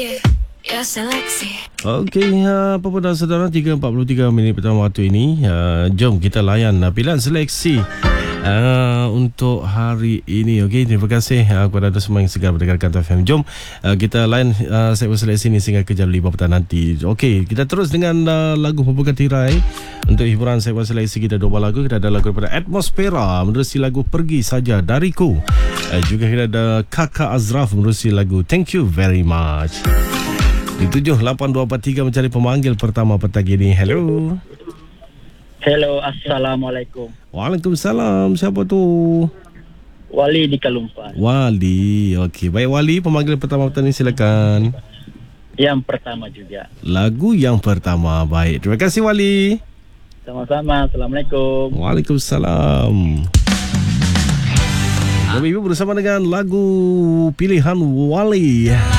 Ya seleksi. Okey, apa pun dah saudara, 3:43 minit pertama waktu ini. Jom kita layan pilihan seleksi untuk hari ini. Okey, terima kasih kepada anda semua yang segar mendengarkan FM. Jom kita layan segmen seleksi ini sehingga ke jam 5 petang nanti. Okey, kita terus dengan lagu pembuka tirai. Untuk hiburan segmen seleksi kita 2 buah lagu. Kita ada lagu daripada Atmosfera menerusi lagu Pergi Saja Dariku. Juga kita ada Kakak Azraf menerusi lagu Thank You Very Much. Di 78243 mencari pemanggil pertama petang ini. Hello. Hello, Assalamualaikum. Waalaikumsalam. Siapa tu? Wali di Kalumpan. Wali. Okey, baik Wali, pemanggil pertama petang ini silakan. Yang pertama juga. Lagu yang pertama. Baik. Terima kasih Wali. Sama-sama. Assalamualaikum. Waalaikumsalam. Bapak Ibu bersama dengan lagu pilihan Wali.